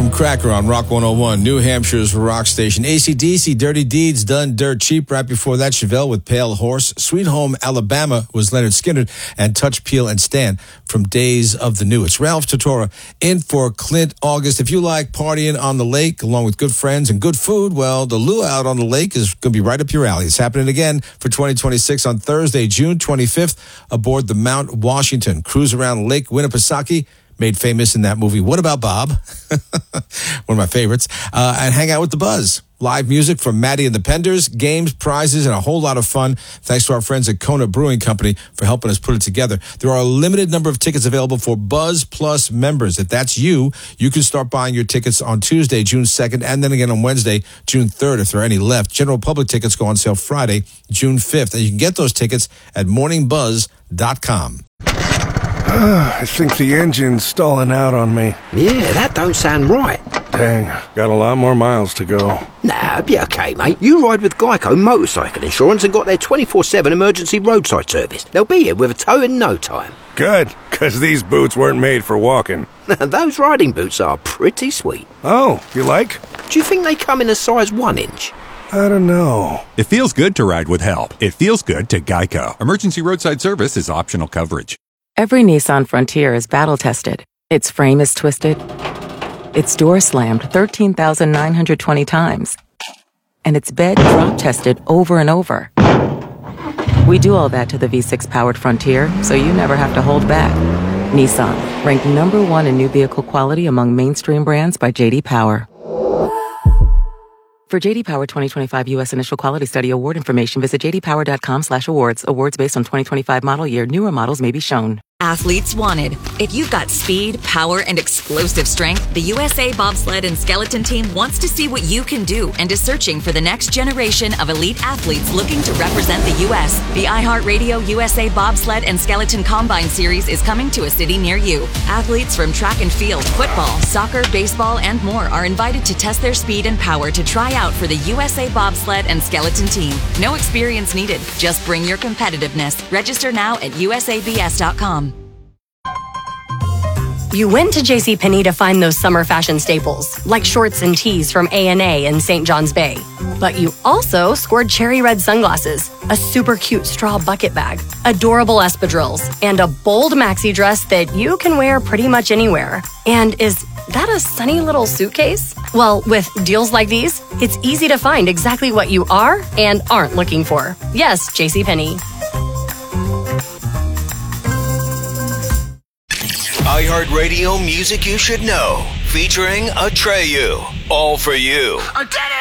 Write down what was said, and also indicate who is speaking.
Speaker 1: from Cracker on Rock 101, New Hampshire's rock station. AC/DC, Dirty Deeds, Done Dirt Cheap. Right before that, Chevelle with Pale Horse. Sweet Home Alabama was Leonard Skinner, and Touch, Peel, and Stan from Days of the New. It's Ralph Tortora in for Clint August. If you like partying on the lake along with good friends and good food, well, the luau on the lake is going to be right up your alley. It's happening again for 2026 on Thursday, June 25th, aboard the Mount Washington. Cruise around Lake Winnipesaukee, made famous in that movie, What About Bob? One of my favorites. And hang out with the Buzz. Live music from Maddie and the Penders, games, prizes, and a whole lot of fun. Thanks to our friends at Kona Brewing Company for helping us put it together. There are a limited number of tickets available for Buzz Plus members. If that's you, you can start buying your tickets on Tuesday, June 2nd, and then again on Wednesday, June 3rd, if there are any left. General public tickets go on sale Friday, June 5th, and you can get those tickets at morningbuzz.com.
Speaker 2: I think the engine's stalling out on me.
Speaker 3: Yeah, that don't sound right.
Speaker 2: Dang, got a lot more miles to go.
Speaker 3: Nah, be okay, mate. You ride with Geico Motorcycle Insurance and got their 24/7 emergency roadside service. They'll be here with a tow in no time.
Speaker 2: Good, because these boots weren't made for walking.
Speaker 3: Those riding boots are pretty sweet.
Speaker 2: Oh, you like?
Speaker 3: Do you think they come in a size 1 inch?
Speaker 2: I don't know.
Speaker 4: It feels good to ride with help. It feels good to Geico. Emergency roadside service is optional coverage.
Speaker 5: Every Nissan Frontier is battle-tested. Its frame is twisted. Its door slammed 13,920 times. And its bed drop-tested over and over. We do all that to the V6-powered Frontier, so you never have to hold back. Nissan, ranked #1 in new vehicle quality among mainstream brands by J.D. Power. For J.D. Power 2025 U.S. Initial Quality Study Award information, visit jdpower.com/awards. Awards based on 2025 model year. Newer models may be shown.
Speaker 6: Athletes wanted. If you've got speed, power, and explosive strength, the USA Bobsled and Skeleton Team wants to see what you can do and is searching for the next generation of elite athletes looking to represent the U.S. The iHeartRadio USA Bobsled and Skeleton Combine Series is coming to a city near you. Athletes from track and field, football, soccer, baseball, and more are invited to test their speed and power to try out for the USA Bobsled and Skeleton Team. No experience needed. Just bring your competitiveness. Register now at usabs.com.
Speaker 7: You went to JCPenney to find those summer fashion staples, like shorts and tees from A&A and St. John's Bay. But you also scored cherry red sunglasses, a super cute straw bucket bag, adorable espadrilles, and a bold maxi dress that you can wear pretty much anywhere. And is that a sunny little suitcase? Well, with deals like these, it's easy to find exactly what you are and aren't looking for. Yes, JCPenney.
Speaker 8: iHeartRadio Music You Should Know, featuring Atreyu. All for you.
Speaker 3: I did it!